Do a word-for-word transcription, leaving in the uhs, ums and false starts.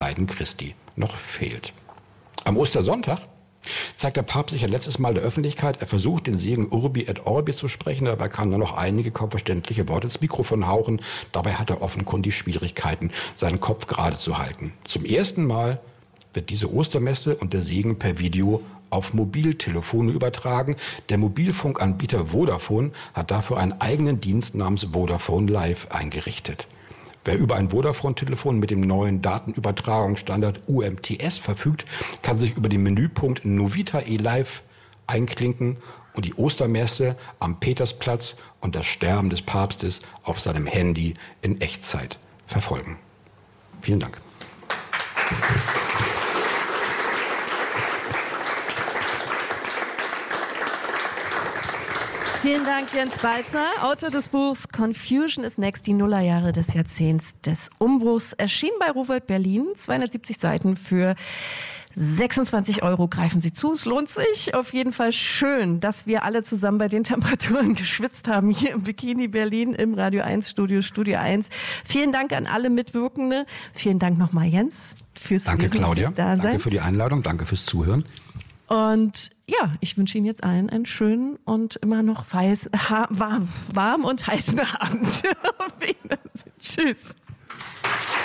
Leiden Christi noch fehlt. Am Ostersonntag zeigt der Papst sich ein letztes Mal der Öffentlichkeit. Er versucht, den Segen Urbi et Orbi zu sprechen. Dabei kann er noch einige kaum verständliche Worte ins Mikrofon hauchen. Dabei hat er offenkundig Schwierigkeiten, seinen Kopf gerade zu halten. Zum ersten Mal wird diese Ostermesse und der Segen per Video auf Mobiltelefone übertragen. Der Mobilfunkanbieter Vodafone hat dafür einen eigenen Dienst namens Vodafone Live eingerichtet. Wer über ein Vodafone-Telefon mit dem neuen Datenübertragungsstandard U M T S verfügt, kann sich über den Menüpunkt Novita eLive einklinken und die Ostermesse am Petersplatz und das Sterben des Papstes auf seinem Handy in Echtzeit verfolgen. Vielen Dank. Vielen Dank, Jens Balzer, Autor des Buchs Confusion is Next, die Nullerjahre des Jahrzehnts des Umbruchs. Erschien bei Rowohlt Berlin, zweihundertsiebzig Seiten für sechsundzwanzig Euro. Greifen Sie zu, es lohnt sich. Auf jeden Fall schön, dass wir alle zusammen bei den Temperaturen geschwitzt haben hier im Bikini Berlin im Radio eins Studio, Studio eins. Vielen Dank an alle Mitwirkende. Vielen Dank nochmal, Jens, fürs Danke, Lesen, Claudia. fürs Dasein. Danke für die Einladung, danke fürs Zuhören. Und ja, ich wünsche Ihnen jetzt allen einen schönen und immer noch weiß, ha, warm, warm und heißen Abend. Auf Wiedersehen. Tschüss.